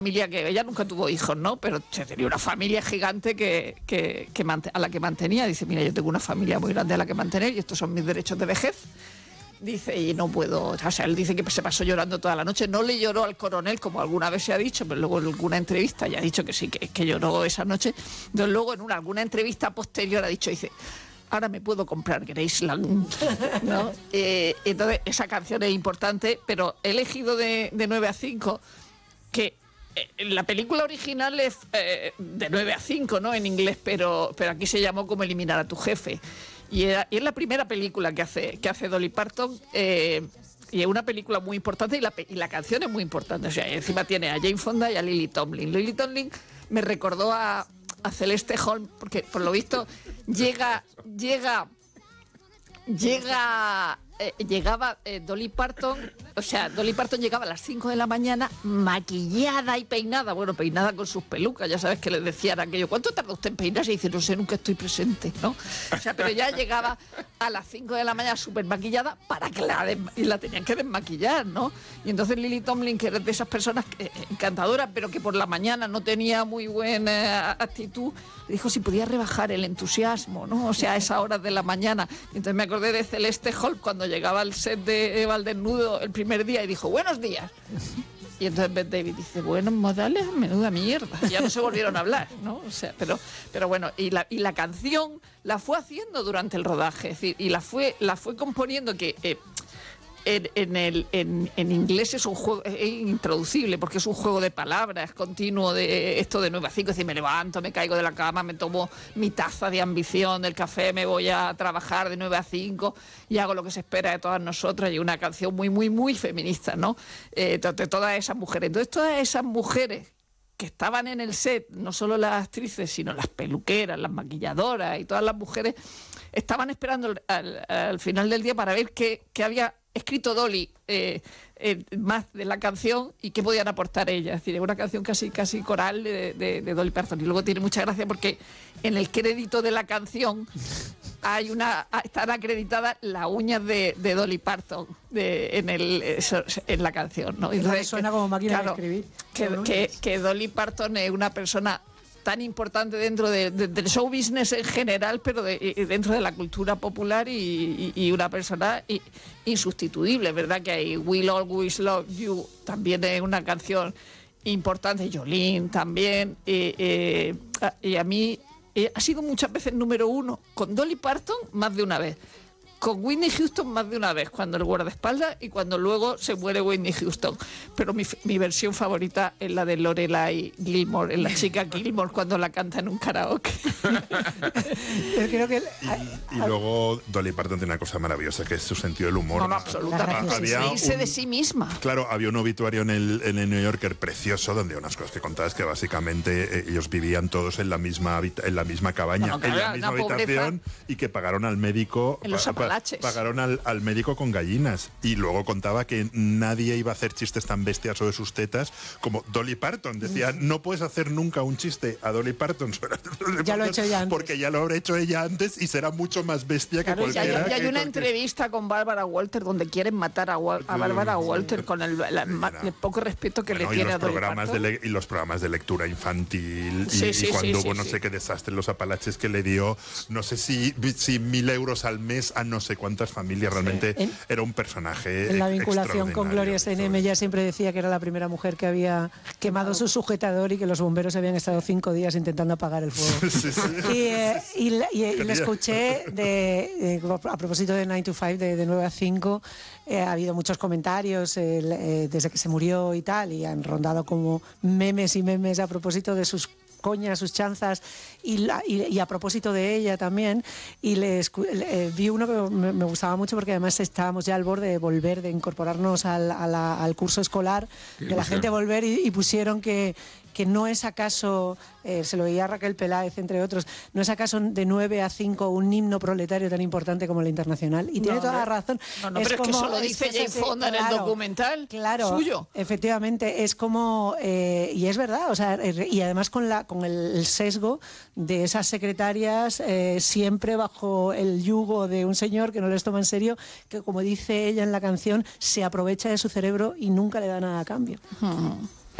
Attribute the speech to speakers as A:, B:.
A: familia que ella nunca tuvo hijos, ¿no? Pero tenía una familia gigante a la que mantenía. Dice, mira, yo tengo una familia muy grande a la que mantener y estos son mis derechos de vejez. Dice, y no puedo... O sea, él dice que se pasó llorando toda la noche. No le lloró al coronel, como alguna vez se ha dicho, pero luego en alguna entrevista ya ha dicho que sí, que lloró esa noche. Entonces luego en alguna entrevista posterior ha dicho, dice... Ahora me puedo comprar Graceland, ¿no? Entonces, esa canción es importante, pero he elegido de 9 a 5, que la película original es de 9 a 5, ¿no? En inglés, pero aquí se llamó Cómo eliminar a tu jefe. Y es la primera película que hace Dolly Parton, y es una película muy importante, y la canción es muy importante. O sea, encima tiene a Jane Fonda y a Lily Tomlin. Lily Tomlin me recordó a Celeste Holm, porque por lo visto llegaba Dolly Parton, o sea, Dolly Parton llegaba a las 5 de la mañana maquillada y peinada, bueno, peinada con sus pelucas, ya sabes que les decían aquello, ¿cuánto tarda usted en peinarse? Y dice, no sé, nunca estoy presente, ¿no? O sea, pero ya llegaba a las 5 de la mañana súper maquillada para que la tenían que desmaquillar, ¿no? Y entonces Lily Tomlin, que era de esas personas encantadoras, pero que por la mañana no tenía muy buena actitud, dijo si podía rebajar el entusiasmo, ¿no? O sea, a esas horas de la mañana. Y entonces me acordé de Celeste Holm cuando llegaba al set de Eva al desnudo el primer día y dijo, buenos días. Y entonces Bette Davis dice, buenos modales, menuda mierda. Y ya no se volvieron a hablar, ¿no? O sea, pero bueno, y la canción la fue haciendo durante el rodaje, es decir, y la fue componiendo que... En inglés es un juego, es intraducible porque es un juego de palabras continuo, de esto de 9 a 5, es decir, me levanto, me caigo de la cama, me tomo mi taza de ambición del café, me voy a trabajar de 9 a 5 y hago lo que se espera de todas nosotras, y una canción muy, muy, muy feminista, ¿no? De todas esas mujeres. Entonces, todas esas mujeres que estaban en el set, no solo las actrices, sino las peluqueras, las maquilladoras y todas las mujeres, estaban esperando al final del día para ver qué había escrito Dolly más de la canción y qué podían aportar ellas. Es decir, es una canción casi coral de Dolly Parton. Y luego tiene mucha gracia porque en el crédito de la canción están acreditadas las uñas de Dolly Parton en la canción, ¿no?
B: Entonces, suena como máquina de escribir.
A: Que Dolly Parton es una persona tan importante dentro del show business en general, pero dentro de la cultura popular, y una persona insustituible, ¿verdad? Que hay Will Always Love You, también es una canción importante, Jolene también, y a mí ha sido muchas veces número 1, con Dolly Parton más de una vez, con Whitney Houston más de una vez, cuando el guardaespaldas y cuando luego se muere Whitney Houston. Pero mi versión favorita es la de Lorelai Gilmore, en La chica Gilmore, cuando la canta en un karaoke.
B: Creo que
C: y luego Dolly Parton tiene una cosa maravillosa, que es su sentido del humor.
A: No, absolutamente. Reírse de sí misma.
C: Claro, había un obituario en el New Yorker precioso, donde unas cosas que contabas que básicamente ellos vivían todos en la misma cabaña, en la misma habitación, y que pagaron al médico...
A: En los
C: pagaron al médico con gallinas, y luego contaba que nadie iba a hacer chistes tan bestias sobre sus tetas como Dolly Parton. Decía, no puedes hacer nunca un chiste a Dolly Parton sobre
B: ya lo he hecho ella antes,
C: porque ya lo habrá hecho ella antes y será mucho más bestia, claro, que cualquiera.
A: Y hay una entrevista con Bárbara Walter donde quieren matar a Bárbara Walter con el poco respeto que le tiene a Dolly Parton.
C: Y los programas de lectura infantil, y cuando hubo no sé qué desastre en los Apalaches, que le dio no sé si 1.000 euros al mes a no sé cuántas familias. Realmente era un personaje.
B: En la vinculación con Gloria Steinem, ella siempre decía que era la primera mujer que había quemado su sujetador y que los bomberos habían estado 5 días intentando apagar el fuego. Y le escuché a propósito de 9 to 5, de 9 a 5, ha habido muchos comentarios desde que se murió y tal, y han rondado como memes y memes a propósito de sus coñas, sus chanzas, y a propósito de ella también, y vi uno que me gustaba mucho, porque además estábamos ya al borde de volver, de incorporarnos al curso escolar, de la gente volver, y pusieron que no es acaso, se lo veía a Raquel Peláez, entre otros, no es acaso de 9 a 5 un himno proletario tan importante como el Internacional. Y tiene toda la razón.
A: No, pero es que eso lo dice Jane Fonda en el documental suyo.
B: Efectivamente, es como, y es verdad, o sea, y además con el sesgo de esas secretarias siempre bajo el yugo de un señor que no les toma en serio, que, como dice ella en la canción, se aprovecha de su cerebro y nunca le da nada a cambio.